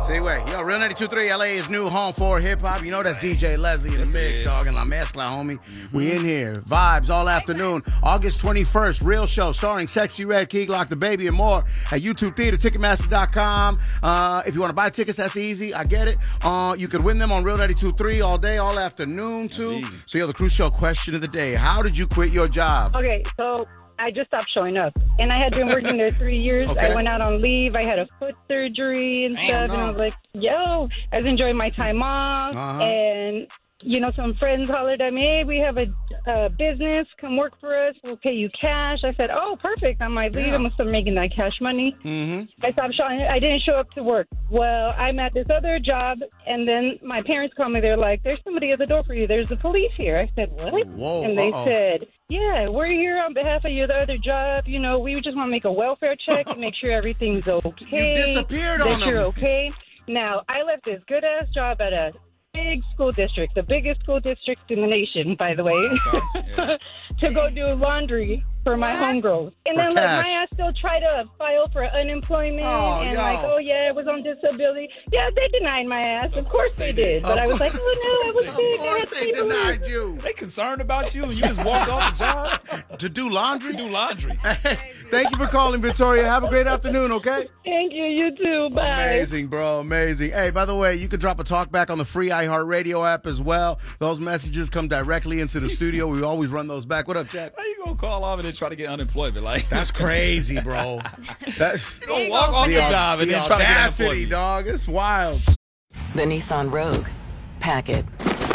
Say what? Yo, Real 92.3 LA's new home for hip hop. You know that's DJ Leslie in the mix, dog, and La Mezcla, homie. We in here. Vibes all afternoon. August 21st, Real Show starring Sexy Red, Key Glock, the Baby, and more at YouTube Theater, Ticketmaster.com. If you want to buy tickets, that's easy. I get it. You could win them on Real 92.3 all day, all afternoon, too. So, yo, the Cruise Show question of the day. How did you quit your job? Okay, so I just stopped showing up. And I had been working there 3 years. Okay. I went out on leave. I had a foot surgery and stuff. And I was like, yo, I was enjoying my time off. And, you know, some friends hollered at me, hey, we have a business. Come work for us. We'll pay you cash. I said, oh, perfect. On my leave, I'm going to start making that cash money. I stopped showing. I didn't show up to work. Well, I'm at this other job, and then my parents called me. They're like, there's somebody at the door for you. There's the police here. I said, what? Whoa, and they said, yeah, we're here on behalf of your other job. You know, we just want to make a welfare check and make sure everything's okay. You disappeared on that them. you're okay. Now, I left this good-ass job at a big school district, the biggest school district in the nation, by the way, to go do laundry for my homegirls. And then like, my ass still try to file for unemployment like, oh, yeah, I was on disability. Yeah, they denied my ass. Of course they did. But I was like, oh, no, I was sick. Of course they denied you. They concerned about you and you just walked off the job? To do laundry? To do laundry. Thank you for calling, Victoria. Have a great afternoon, okay? Thank you. You too. Bye. Amazing, bro. Amazing. Hey, by the way, you can drop a talk back on the free iHeartRadio app as well. Those messages come directly into the studio. We always run those back. What up, Chad? How you going to call off and then try to get unemployment? Like That's crazy, bro. You don't walk off your job and then try to get unemployment. Dog. It's wild. The Nissan Rogue. Pack it.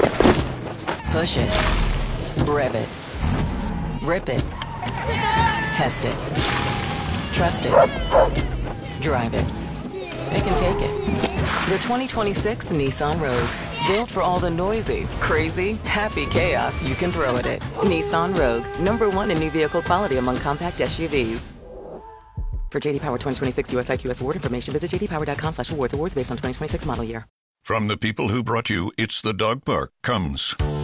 Push it. Rev it. Rip it. Test it. Trust it. Drive it. Pick and take it. The 2026 Nissan Rogue. Built for all the noisy, crazy, happy chaos you can throw at it. Nissan Rogue. #1 in new vehicle quality among compact SUVs. For JD Power 2026 US IQS award information, visit jdpower.com/awards. Awards based on 2026 model year. From the people who brought you It's the Dog Park comes